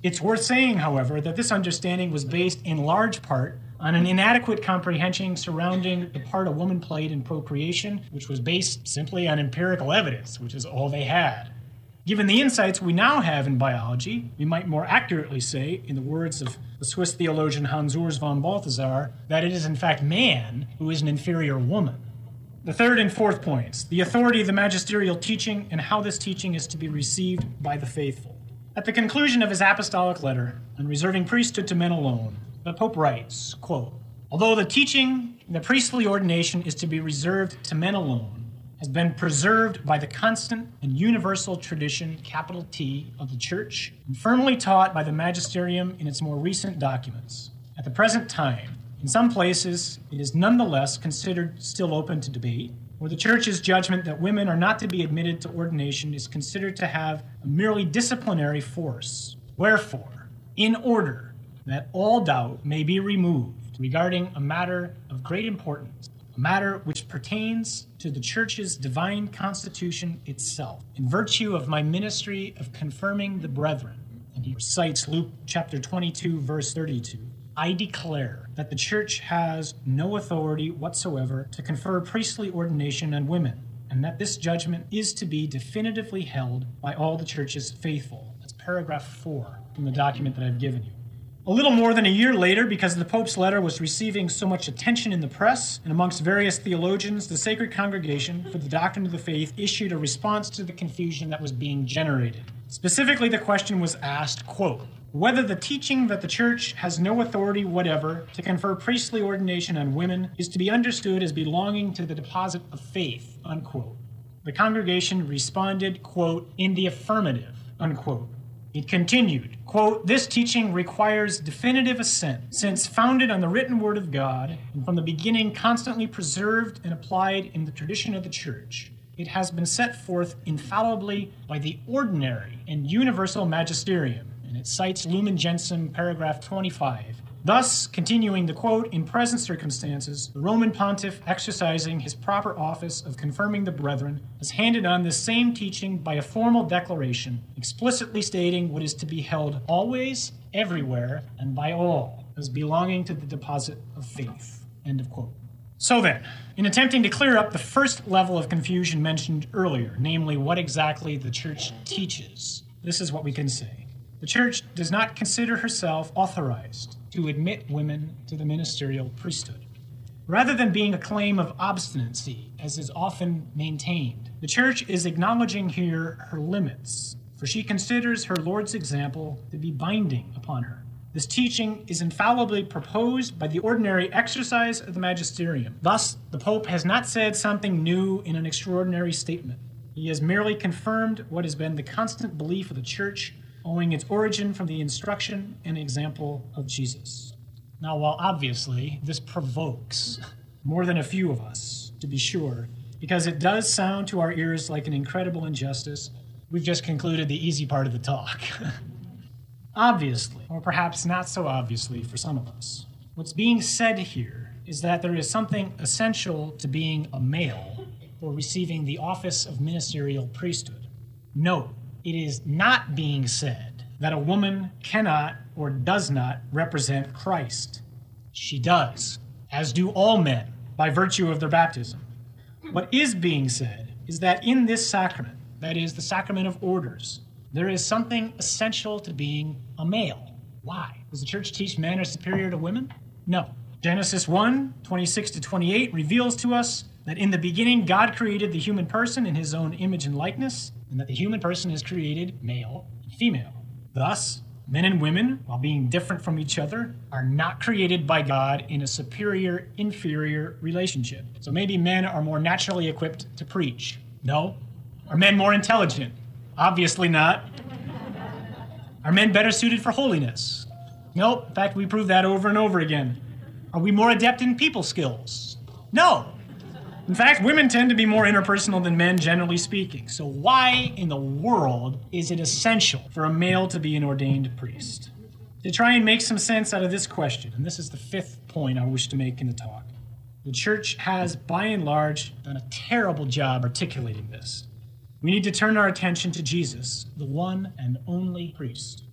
It's worth saying, however, that this understanding was based in large part on an inadequate comprehension surrounding the part a woman played in procreation, which was based simply on empirical evidence, which is all they had. Given the insights we now have in biology, we might more accurately say, in the words of the Swiss theologian Hans Urs von Balthasar, that it is in fact man who is an inferior woman. The third and fourth points, the authority of the magisterial teaching and how this teaching is to be received by the faithful. At the conclusion of his apostolic letter on reserving priesthood to men alone, the Pope writes, quote, "Although the teaching, the priestly ordination is to be reserved to men alone, has been preserved by the constant and universal tradition, capital T, of the Church, and firmly taught by the magisterium in its more recent documents. At the present time, in some places, it is nonetheless considered still open to debate, where the Church's judgment that women are not to be admitted to ordination is considered to have a merely disciplinary force. Wherefore, in order that all doubt may be removed regarding a matter of great importance, a matter which pertains to the Church's divine constitution itself, in virtue of my ministry of confirming the brethren," and he cites Luke chapter twenty-two, verse thirty-two, "I declare that the Church has no authority whatsoever to confer priestly ordination on women, and that this judgment is to be definitively held by all the Church's faithful." That's paragraph four from the document that I've given you. A little more than a year later, because the Pope's letter was receiving so much attention in the press and amongst various theologians, the Sacred Congregation for the Doctrine of the Faith issued a response to the confusion that was being generated. Specifically, the question was asked, quote, "Whether the teaching that the Church has no authority whatever to confer priestly ordination on women is to be understood as belonging to the deposit of faith," unquote. The congregation responded, quote, "in the affirmative," unquote. It continued, quote, "This teaching requires definitive assent, since founded on the written word of God, and from the beginning constantly preserved and applied in the tradition of the Church. It has been set forth infallibly by the ordinary and universal magisterium," and it cites Lumen Gentium, paragraph twenty-five. Thus, continuing the quote, "In present circumstances, the Roman pontiff, exercising his proper office of confirming the brethren, has handed on this same teaching by a formal declaration, explicitly stating what is to be held always, everywhere, and by all, as belonging to the deposit of faith." End of quote. So then, in attempting to clear up the first level of confusion mentioned earlier, namely what exactly the Church teaches, this is what we can say. The Church does not consider herself authorized to admit women to the ministerial priesthood. Rather than being a claim of obstinacy, as is often maintained, the Church is acknowledging here her limits, for she considers her Lord's example to be binding upon her. This teaching is infallibly proposed by the ordinary exercise of the magisterium. Thus, the Pope has not said something new in an extraordinary statement. He has merely confirmed what has been the constant belief of the Church, owing its origin from the instruction and example of Jesus. Now, while obviously this provokes more than a few of us, to be sure, because it does sound to our ears like an incredible injustice, we've just concluded the easy part of the talk. Obviously, or perhaps not so obviously for some of us, what's being said here is that there is something essential to being a male or receiving the office of ministerial priesthood. Note, it is not being said that a woman cannot or does not represent Christ. She does, as do all men, by virtue of their baptism. What is being said is that in this sacrament, that is, the sacrament of orders, there is something essential to being a male. Why? Does the Church teach men are superior to women? No. Genesis one, twenty-six to twenty-eight reveals to us that in the beginning God created the human person in his own image and likeness, and that the human person is created male and female. Thus, men and women, while being different from each other, are not created by God in a superior-inferior relationship. So maybe men are more naturally equipped to preach. No. Are men more intelligent? Obviously not. Are men better suited for holiness? Nope. In fact, we prove that over and over again. Are we more adept in people skills? No. In fact, women tend to be more interpersonal than men, generally speaking. So why in the world is it essential for a male to be an ordained priest? To try and make some sense out of this question, and this is the fifth point I wish to make in the talk, the Church has, by and large, done a terrible job articulating this. We need to turn our attention to Jesus, the one and only priest.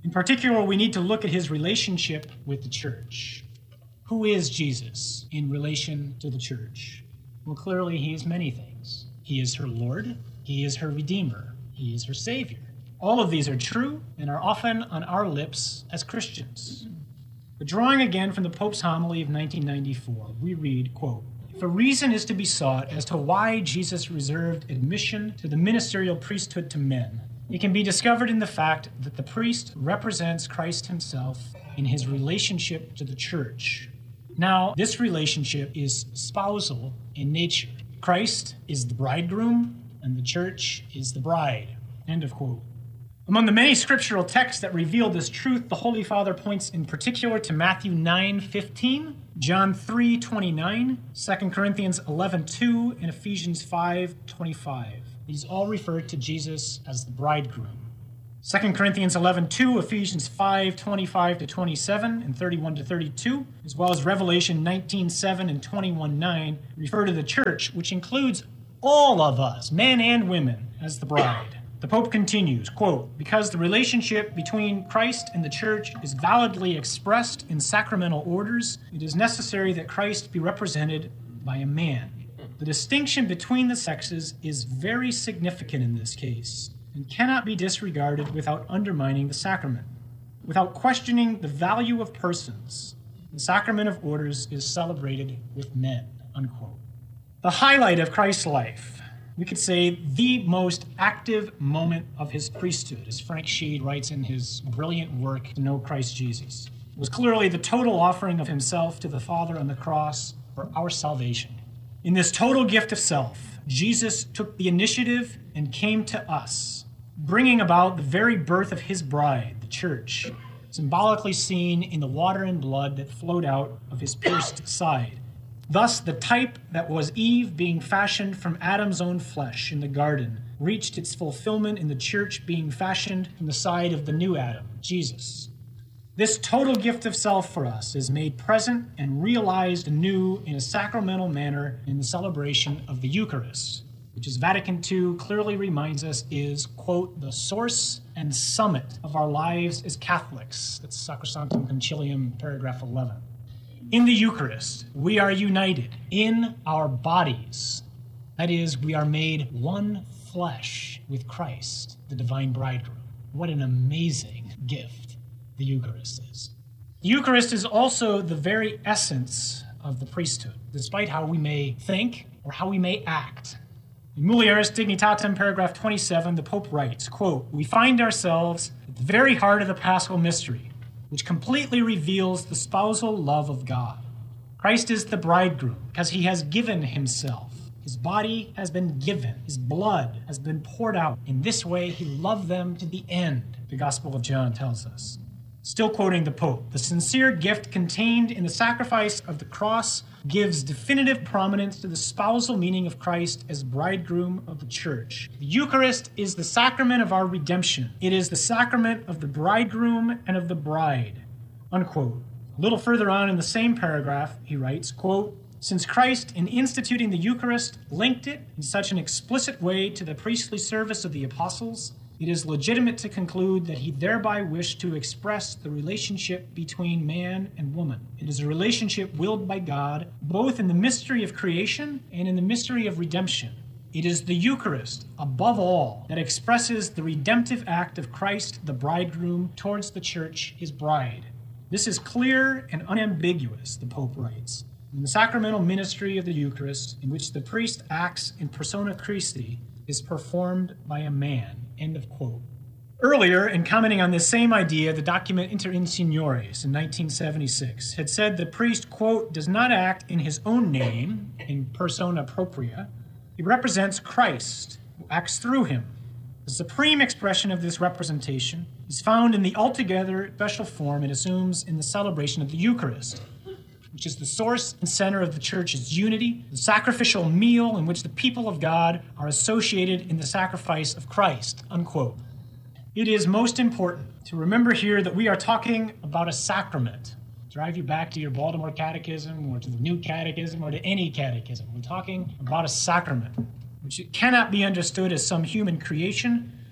In particular, we need to look at his relationship with the church. Who is Jesus in relation to the church? Well, clearly he is many things. He is her Lord. He is her Redeemer. He is her Savior. All of these are true and are often on our lips as Christians. But drawing again from the Pope's homily of nineteen ninety-four, we read, quote, "If a reason is to be sought as to why Jesus reserved admission to the ministerial priesthood to men, it can be discovered in the fact that the priest represents Christ himself in his relationship to the church. Now, this relationship is spousal in nature. Christ is the bridegroom, and the church is the bride." End of quote. Among the many scriptural texts that reveal this truth, the Holy Father points in particular to Matthew nine fifteen, John three twenty-nine, Second Corinthians eleven two, and Ephesians five twenty-five. These all refer to Jesus as the bridegroom. Second Corinthians eleven two, Ephesians five twenty-five to twenty-seven, and thirty-one to thirty-two, as well as Revelation nineteen seven and twenty-one nine, refer to the church, which includes all of us, men and women, as the bride. The Pope continues, quote, "Because the relationship between Christ and the church is validly expressed in sacramental orders, it is necessary that Christ be represented by a man. The distinction between the sexes is very significant in this case and cannot be disregarded without undermining the sacrament. Without questioning the value of persons, the sacrament of orders is celebrated with men," unquote. The highlight of Christ's life, we could say the most active moment of his priesthood, as Frank Sheed writes in his brilliant work, To Know Christ Jesus, was clearly the total offering of himself to the Father on the cross for our salvation. In this total gift of self, Jesus took the initiative and came to us, bringing about the very birth of his bride, the church, symbolically seen in the water and blood that flowed out of his pierced side. Thus, the type that was Eve being fashioned from Adam's own flesh in the garden reached its fulfillment in the church being fashioned from the side of the new Adam, Jesus. This total gift of self for us is made present and realized anew in a sacramental manner in the celebration of the Eucharist, which, as Vatican two clearly reminds us, is, quote, "the source and summit of our lives as Catholics." That's Sacrosanctum Concilium, paragraph eleven. In the Eucharist, we are united in our bodies. That is, we are made one flesh with Christ, the divine bridegroom. What an amazing gift the Eucharist is. The Eucharist is also the very essence of the priesthood, despite how we may think or how we may act. In Mulieris Dignitatem, paragraph twenty-seven, the Pope writes, quote, "We find ourselves at the very heart of the Paschal mystery, which completely reveals the spousal love of God. Christ is the bridegroom because he has given himself. His body has been given. His blood has been poured out. In this way, he loved them to the end," the Gospel of John tells us. Still quoting the Pope, "The sincere gift contained in the sacrifice of the cross gives definitive prominence to the spousal meaning of Christ as bridegroom of the church. The Eucharist is the sacrament of our redemption. It is the sacrament of the bridegroom and of the bride," unquote. A little further on in the same paragraph, he writes, quote, "Since Christ, in instituting the Eucharist, linked it in such an explicit way to the priestly service of the apostles, it is legitimate to conclude that he thereby wished to express the relationship between man and woman. It is a relationship willed by God, both in the mystery of creation and in the mystery of redemption. It is the Eucharist, above all, that expresses the redemptive act of Christ, the bridegroom, towards the church, his bride. This is clear and unambiguous," the Pope writes, "in the sacramental ministry of the Eucharist, in which the priest acts in persona Christi, is performed by a man." End of quote. Earlier, in commenting on this same idea, the document Inter Insignores in nineteen seventy-six had said the priest, quote, "does not act in his own name, in persona propria. He represents Christ, who acts through him. The supreme expression of this representation is found in the altogether special form it assumes in the celebration of the Eucharist, which is the source and center of the church's unity, the sacrificial meal in which the people of God are associated in the sacrifice of Christ," unquote. It is most important to remember here that we are talking about a sacrament. Drive you back to your Baltimore Catechism or to the New Catechism or to any catechism. We're talking about a sacrament, which cannot be understood as some human creation,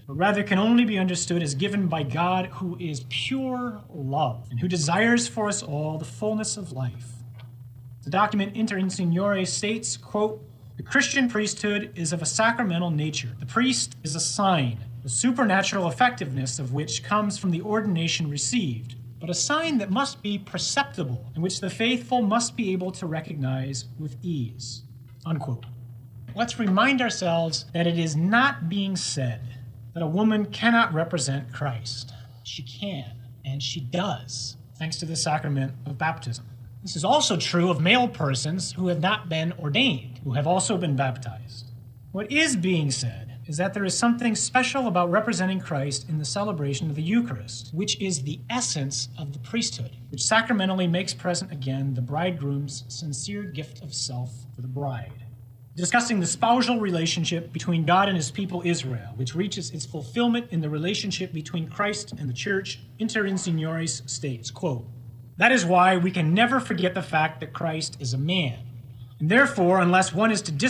but rather can only be understood as given by God, who is pure love and who desires for us all the fullness of life. The document Inter Insignore states, quote, "The Christian priesthood is of a sacramental nature. The priest is a sign, the supernatural effectiveness of which comes from the ordination received, but a sign that must be perceptible and which the faithful must be able to recognize with ease." Unquote. Let's remind ourselves that it is not being said that a woman cannot represent Christ. She can, and she does, thanks to the sacrament of baptism. This is also true of male persons who have not been ordained, who have also been baptized. What is being said is that there is something special about representing Christ in the celebration of the Eucharist, which is the essence of the priesthood, which sacramentally makes present again the bridegroom's sincere gift of self for the bride. Discussing the spousal relationship between God and his people Israel, which reaches its fulfillment in the relationship between Christ and the church, Inter Insignores states, quote, "That is why we can never forget the fact that Christ is a man. And therefore, unless one is to dis